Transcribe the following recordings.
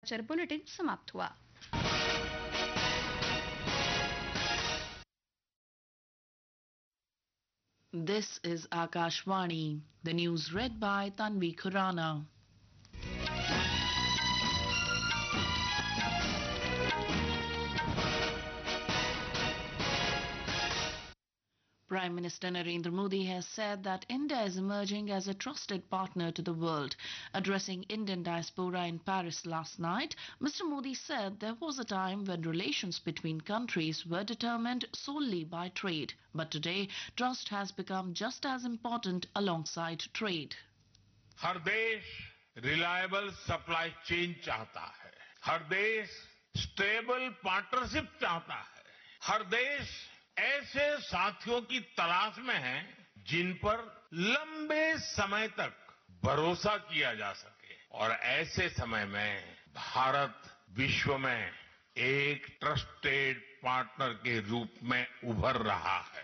समाचार बुलेटिन समाप्त हुआ। This is Akashvani. The news read by Tanvi Khurana. Prime Minister Narendra Modi has said that India is emerging as a trusted partner to the world. Addressing Indian diaspora in Paris last night, Mr. Modi said there was a time when relations between countries were determined solely by trade. But today, trust has become just as important alongside trade. हर देश reliable supply chain चाहता है, हर देश stable partnership चाहता है, हर देश ऐसे साथियों की तलाश में है जिन पर लंबे समय तक भरोसा किया जा सके और ऐसे समय में भारत विश्व में एक ट्रस्टेड पार्टनर के रूप में उभर रहा है।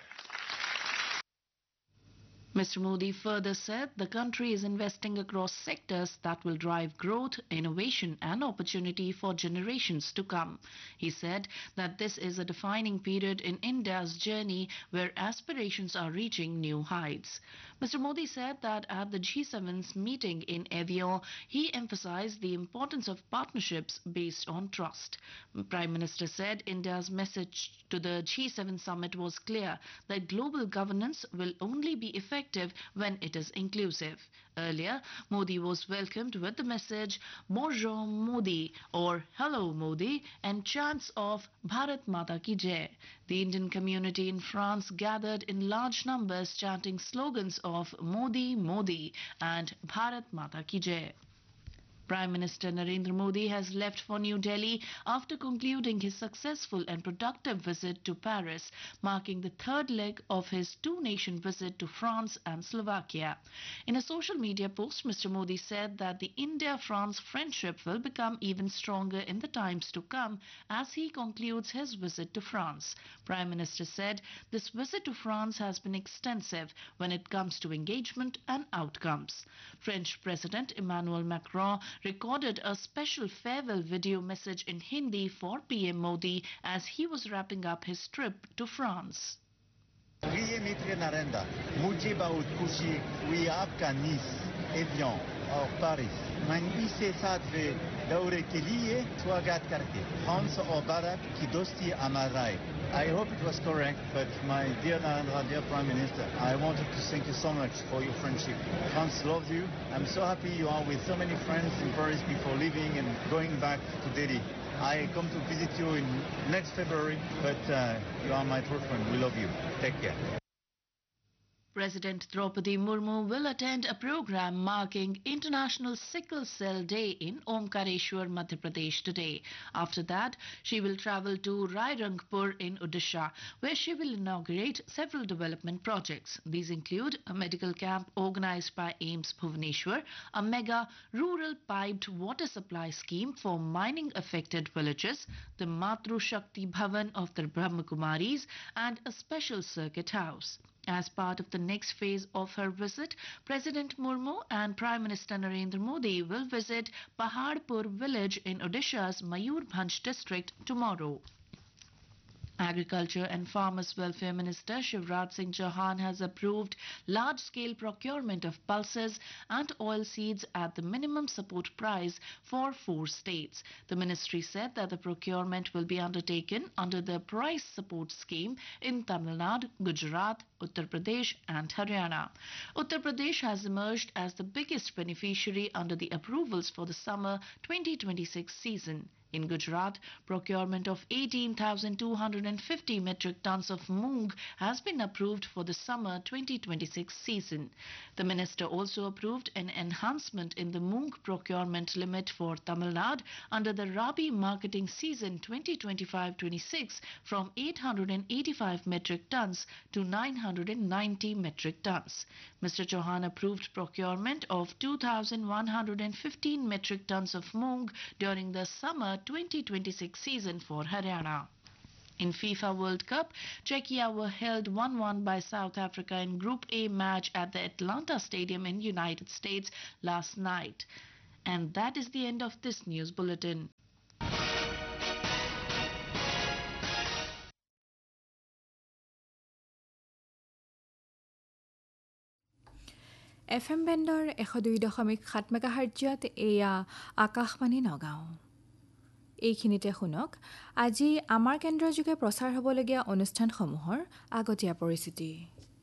Mr. Modi further said the country is investing across sectors that will drive growth, innovation and opportunity for generations to come. He said that this is a defining period in India's journey where aspirations are reaching new heights. Mr. Modi said that at the G7's meeting in Evian, he emphasized the importance of partnerships based on trust. Prime Minister said India's message to the G7 summit was clear that global governance will only be effective when it is inclusive. Earlier, Modi was welcomed with the message Bonjour Modi or Hello Modi and chants of Bharat Mata Ki Jai. The Indian community in France gathered in large numbers chanting slogans of Modi Modi and Bharat Mata Ki Jai. Prime Minister Narendra Modi has left for New Delhi after concluding his successful and productive visit to Paris, marking the third leg of his two-nation visit to France and Slovakia. In a social media post, Mr. Modi said that the India-France friendship will become even stronger in the times to come as he concludes his visit to France. Prime Minister said this visit to France has been extensive when it comes to engagement and outcomes. French President Emmanuel Macron recorded a special farewell video message in Hindi for PM Modi as he was wrapping up his trip to France. प्रिय मित्र नरेंद्र, मुझे बहुत खुशी हुई आपका नीस, avian और Paris मंडी से साथ दौरे के लिए स्वागत करके फ्रांस और भारत की दोस्ती अमर रहे. I hope it was correct, but my dear Narendra, dear Prime Minister, I wanted to thank you so much for your friendship. France loves you. I'm so happy you are with so many friends in Paris before leaving and going back to Delhi. I come to visit you in next February, but you are my true friend. We love you. Take care. President Draupadi Murmu will attend a program marking International Sickle Cell Day in Omkareshwar, Madhya Pradesh today. After that, she will travel to Rairangpur in Odisha, where she will inaugurate several development projects. These include a medical camp organized by AIIMS Bhubaneswar, a mega rural piped water supply scheme for mining affected villages, the Matru Shakti Bhavan of the Brahmakumaris, and a special circuit house. As part of the next phase of her visit, President Murmu and Prime Minister Narendra Modi will visit Paharpur village in Odisha's Mayurbhanj district tomorrow. Agriculture and Farmers Welfare Minister Shivraj Singh Chauhan has approved large-scale procurement of pulses and oilseeds at the minimum support price for 4 states. The ministry said that the procurement will be undertaken under the price support scheme in Tamil Nadu, Gujarat, Uttar Pradesh and Haryana. Uttar Pradesh has emerged as the biggest beneficiary under the approvals for the summer 2026 season. In Gujarat, procurement of 18,250 metric tons of moong has been approved for the summer 2026 season. The minister also approved an enhancement in the moong procurement limit for Tamil Nadu under the Rabi marketing season 2025-26 from 885 metric tons to 990 metric tons. Mr. Chauhan approved procurement of 2,115 metric tons of moong during the summer 2026 season for Haryana. In FIFA World Cup, Czechia were held 1-1 by South Africa in Group A match at the Atlanta Stadium in United States last night. And that is the end of this news bulletin. FM বেণ্ডৰ 102.7 মেগাহাৰ্টজত এয়া আকাশবাণী নগাঁও। এইখিনিতে শুনক আজি আমাৰ কেন্দ্ৰযোগে প্ৰচাৰ হ'বলগীয়া অনুষ্ঠানসমূহৰ আগতীয়া পৰিস্থিতি।